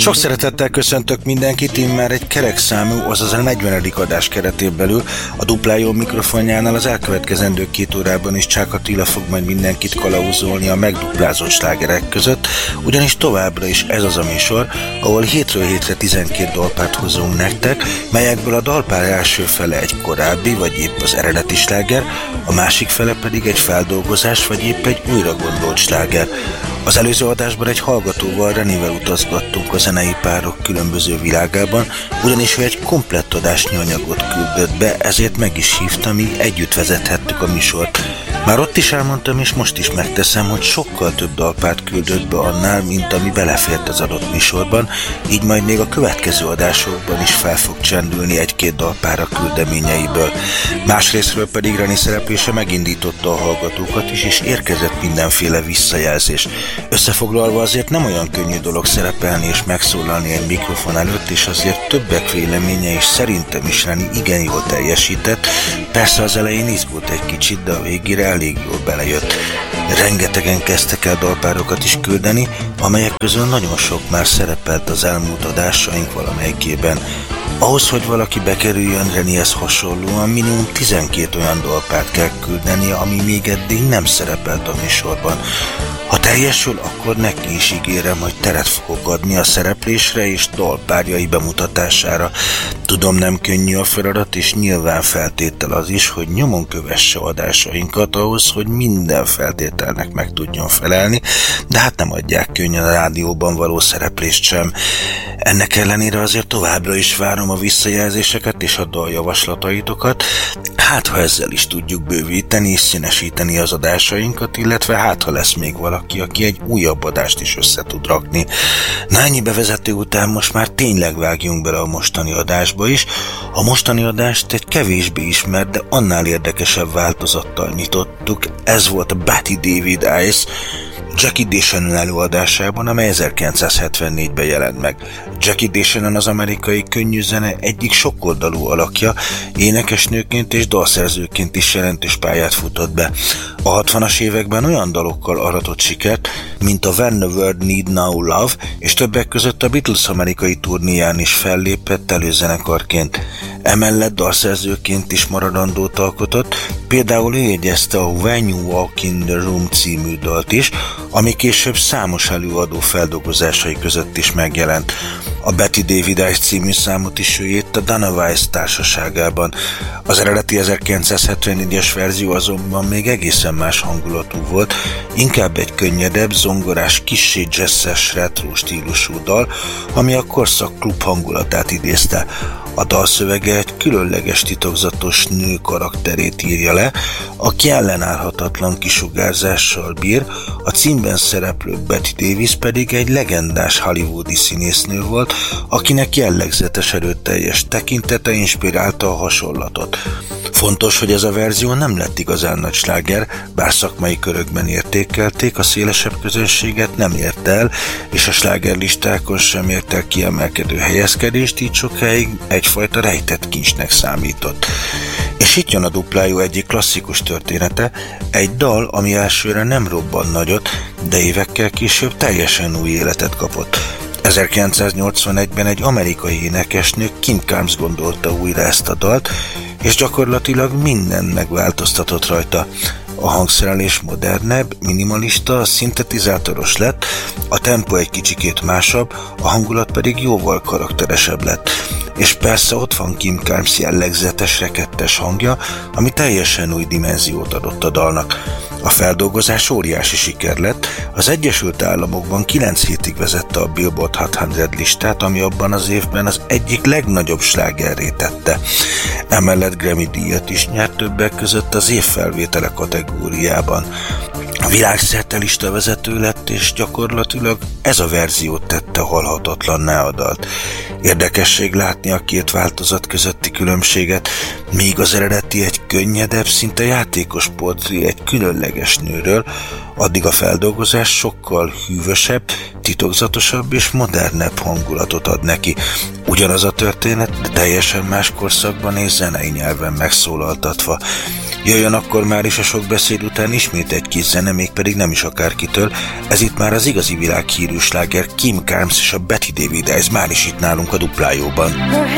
Sok szeretettel köszöntök mindenkit, immár egy kerekszámú, azaz a 40. adás keretén belül a Duplájó mikrofonjánál az elkövetkezendő 2 órában is Csák Attila fog majd mindenkit kalauzolni a megduplázott slágerek között, ugyanis továbbra is ez az a műsor, ahol hétről hétre 12 dalpárt hozunk nektek, melyekből a dalpár első fele egy korábbi, vagy épp az eredeti sláger, a másik fele pedig egy feldolgozás, vagy épp egy újra gondolt sláger. Az előző adásban egy hallgatóval, Renivel utazgattunk a zenei párok különböző világában, ugyanis ő egy komplett adásnyi anyagot küldött be, ezért meg is hívtam, így együtt vezethettük a műsort. Már ott is elmondtam, és most is megteszem, hogy sokkal több dalpárt küldött be annál, mint ami belefért az adott műsorban, így majd még a következő adásokban is fel fog csendülni 1-2 dalpár a küldeményeiből. Másrésztről pedig Reni szereplése megindította a hallgatókat is, és érkezett mindenféle visszajelzés. Összefoglalva azért nem olyan könnyű dolog szerepelni és megszólalni egy mikrofon előtt, és azért többek véleménye, és szerintem is Reni igen jól teljesített. Persze az elején izgult egy kicsit, de a végére elég jól belejött. Rengetegen kezdtek el dalpárokat is küldeni, amelyek közül nagyon sok már szerepelt az elmúlt adásaink valamelyikében. Ahhoz, hogy valaki bekerüljön Renihez hasonlóan, minimum 12 olyan dalpárt kell küldeni, ami még eddig nem szerepelt a műsorban. Ha teljesül, akkor neki is ígérem, hogy teret fogok adni a szereplésre és dalpárjai bemutatására. Tudom, nem könnyű a feladat, és nyilván feltétel az is, hogy nyomon kövesse adásainkat ahhoz, hogy minden feltételnek meg tudjon felelni, de hát nem adják könnyen a rádióban való szereplést sem. Ennek ellenére azért továbbra is várom a visszajelzéseket és a daljavaslataitokat, hát ha ezzel is tudjuk bővíteni és színesíteni az adásainkat, illetve hát ha lesz még valaki, aki egy újabb adást is össze tud rakni. Na, ennyi bevezető után most már tényleg vágjunk bele a mostani adásba is. A mostani adást egy kevésbé ismert, de annál érdekesebb változattal nyitottuk. Ez volt a Betty David Eyes Jackie DeShannon előadásában, amely 1974-ben jelent meg. Jackie DeShannon az amerikai könnyűzene egyik sokoldalú alakja, énekesnőként és dalszerzőként is jelentős pályát futott be. A 60-as években olyan dalokkal aratott sikert, mint a When the World Need Now Love, és többek között a Beatles amerikai turnéján is fellépett előzenekarként. Emellett dalszerzőként is maradandót alkotott, például ő jegyezte a When You Walk in the Room című dalt is, ami később számos előadó feldolgozásai között is megjelent. A Betty David Eyes című számot is ő írt a Donna Weiss társaságában. Az eredeti 1974-es verzió azonban még egészen más hangulatú volt, inkább egy könnyedebb, zongorás, kissé jazzes retro stílusú dal, ami a korszak klub hangulatát idézte. A dalszövege egy különleges titokzatos nő karakterét írja le, aki ellenállhatatlan kisugárzással bír, a címben szereplő Betty Davis pedig egy legendás hollywoodi színésznő volt, akinek jellegzetes erőteljes tekintete inspirálta a hasonlatot. Fontos, hogy ez a verzió nem lett igazán nagy sláger, bár szakmai körökben értékelték, a szélesebb közönséget nem ért el, és a slágerlistákon sem ért el kiemelkedő helyezkedést, így sokáig egyfajta rejtett kincsnek számított. És itt jön a Duplájó egyik klasszikus története, egy dal, ami elsőre nem robban nagyot, de évekkel később teljesen új életet kapott. 1981-ben egy amerikai énekesnő, Kim Carnes gondolta újra ezt a dalt, és gyakorlatilag mindent megváltoztatott rajta. A hangszerelés modernebb, minimalista, szintetizátoros lett, a tempó egy kicsikét másabb, a hangulat pedig jóval karakteresebb lett. És persze ott van Kim Carnes jellegzetes, rekettes hangja, ami teljesen új dimenziót adott a dalnak. A feldolgozás óriási siker lett, az Egyesült Államokban 9 hétig vezette a Billboard Hot 100 listát, ami abban az évben az egyik legnagyobb slágerré tette. Emellett Grammy díjat is nyert, többek között az évfelvétele kategóriában. A világszerte listavezető lett, és gyakorlatilag ez a verziót tette halhatatlanná a dalt. Érdekesség látni a két változat közötti különbséget, míg az eredeti egy könnyedebb, szinte játékos portré egy különleges nőről, addig a feldolgozás sokkal hűvösebb, titokzatosabb és modernebb hangulatot ad neki. Ugyanaz a történet, de teljesen más korszakban és zenei nyelven megszólaltatva. Jöjjön akkor már is a sok beszéd után ismét egy kis zene, mégpedig nem is akárkitől. Ez itt már az igazi világhírű sláger, Kim Carnes és a Betty David, ez már is itt nálunk a Duplájóban.